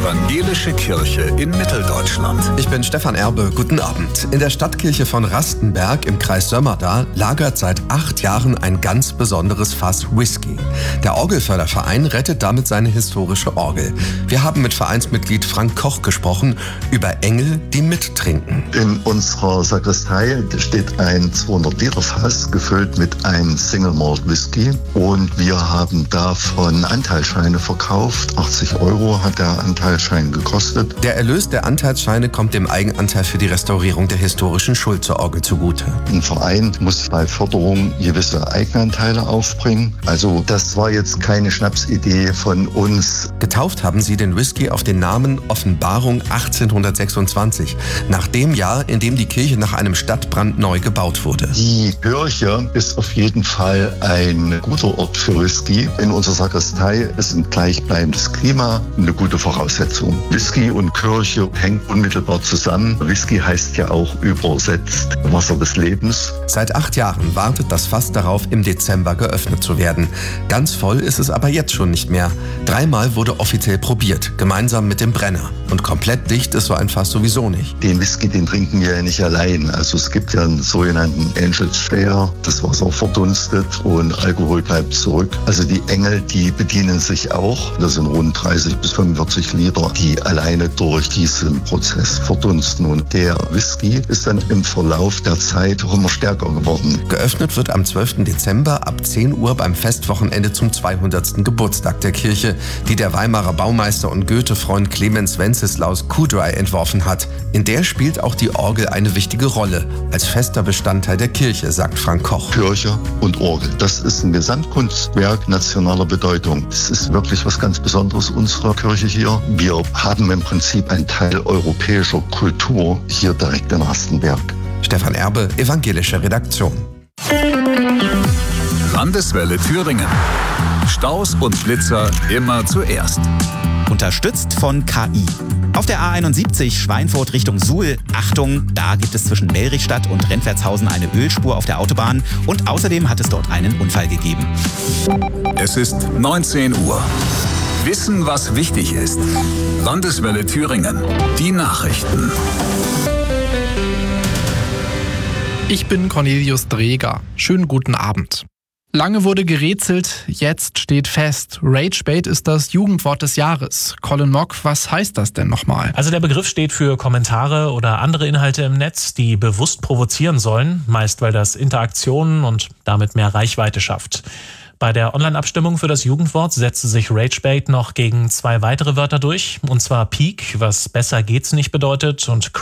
Evangelische Kirche in Mitteldeutschland. Ich bin Stefan Erbe, guten Abend. In der Stadtkirche von Rastenberg im Kreis Sömmerda lagert seit 8 Jahren ein ganz besonderes Fass Whisky. Der Orgelförderverein rettet damit seine historische Orgel. Wir haben mit Vereinsmitglied Frank Koch gesprochen über Engel, die mittrinken. In unserer Sakristei steht ein 200-Liter-Fass, gefüllt mit einem Single Malt Whisky. Und wir haben davon Anteilsscheine verkauft. 80 € hat der Anteilsschein gekostet. Der Erlös der Anteilsscheine kommt dem Eigenanteil für die Restaurierung der historischen Schulze-Orgel zugute. Ein Verein muss bei Förderung gewisse Eigenanteile aufbringen. Also das war jetzt keine Schnapsidee von uns. Getauft haben sie den Whisky auf den Namen Offenbarung 1826, nach dem Jahr, in dem die Kirche nach einem Stadtbrand neu gebaut wurde. Die Kirche ist auf jeden Fall ein guter Ort für Whisky. In unserer Sakristei ist ein gleichbleibendes Klima eine gute Voraussetzung. Whisky und Kirche hängen unmittelbar zusammen. Whisky heißt ja auch übersetzt Wasser des Lebens. Seit 8 Jahren wartet das Fass darauf, im Dezember geöffnet zu werden. Ganz voll ist es aber jetzt schon nicht mehr. 3-mal wurde offiziell probiert, gemeinsam mit dem Brenner. Und komplett dicht ist so ein Fass sowieso nicht. Den Whisky, den trinken wir ja nicht allein. Also es gibt ja einen sogenannten Angel Share. Das Wasser verdunstet und Alkohol bleibt zurück. Also die Engel, die bedienen sich auch. Das sind rund 30 bis 45 Liter, die alleine durch diesen Prozess verdunsten. Und der Whisky ist dann im Verlauf der Zeit auch immer stärker geworden. Geöffnet wird am 12. Dezember ab 10 Uhr beim Festwochenende zum 200. Geburtstag der Kirche, die der Weimarer Baumeister und Goethe-Freund Clemens Wenceslaus Kudry entworfen hat. In der spielt auch die Orgel eine wichtige Rolle, als fester Bestandteil der Kirche, sagt Frank Koch. Kirche und Orgel, das ist ein Gesamtkunstwerk nationaler Bedeutung. Es ist wirklich was ganz Besonderes unserer Kirche hier. Wir haben im Prinzip einen Teil europäischer Kultur hier direkt in Rastenberg. Stefan Erbe, Evangelische Redaktion. Landeswelle Thüringen. Staus und Blitzer immer zuerst. Unterstützt von KI. Auf der A71 Schweinfurt Richtung Suhl, Achtung, da gibt es zwischen Mellrichstadt und Rentwertshausen eine Ölspur auf der Autobahn und außerdem hat es dort einen Unfall gegeben. Es ist 19 Uhr. Wissen, was wichtig ist. Landeswelle Thüringen. Die Nachrichten. Ich bin Cornelius Dreger. Schönen guten Abend. Lange wurde gerätselt, jetzt steht fest. Ragebait ist das Jugendwort des Jahres. Colin Mock, was heißt das denn nochmal? Also der Begriff steht für Kommentare oder andere Inhalte im Netz, die bewusst provozieren sollen, meist weil das Interaktionen und damit mehr Reichweite schafft. Bei der Online-Abstimmung für das Jugendwort setzte sich Ragebait noch gegen 2 weitere Wörter durch, und zwar Peak, was besser geht's nicht bedeutet, und